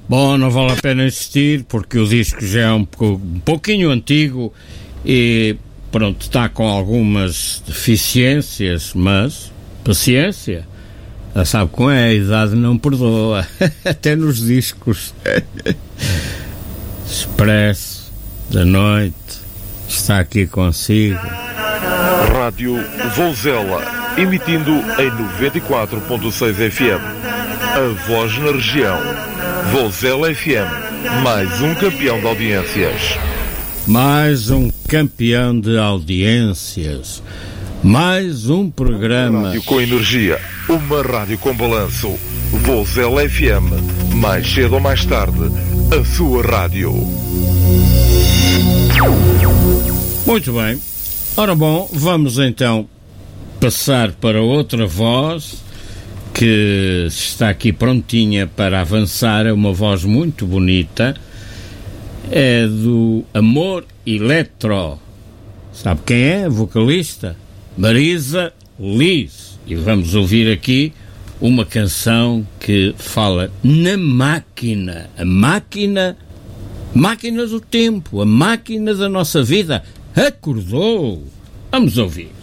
Bom, não vale a pena insistir porque o disco já é um pouquinho antigo e pronto, está com algumas deficiências, mas paciência, já sabe como é, a idade não perdoa, até nos discos. Expresso da noite está aqui consigo. Rádio Vouzela, emitindo em 94.6 FM. A voz na região. Vouzela FM, mais um campeão de audiências. Mais um campeão de audiências. Mais um programa. Rádio com energia, uma rádio com balanço. Vouzela FM, mais cedo ou mais tarde, a sua rádio. Muito bem. Ora bom, vamos então passar para outra voz que está aqui prontinha para avançar. É uma voz muito bonita, é do Amor Eletro. Sabe quem é? Vocalista Marisa Liz. E vamos ouvir aqui uma canção que fala na máquina, a máquina do tempo, a máquina da nossa vida acordou. Vamos ouvir.